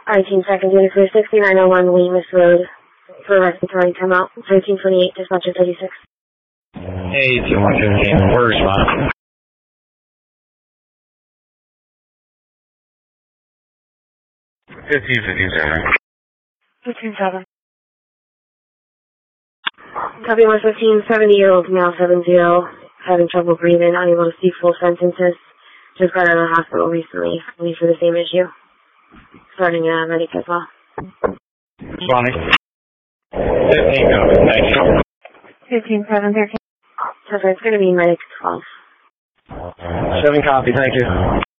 19 seconds, for 6901 Weemus Road for respiratory timeout. 1328, dispatcher 36. Hey, 2115, we're responding. 1557. 15-7. Copy 115, 70-year-old male 70, having trouble breathing, unable to speak full sentences. Just got out of the hospital recently, I believe for the same issue. Starting medic as well. Responding. 15 copy, thank you. 15-7, 13. So it's going to be medic 12. 7 copy, thank you.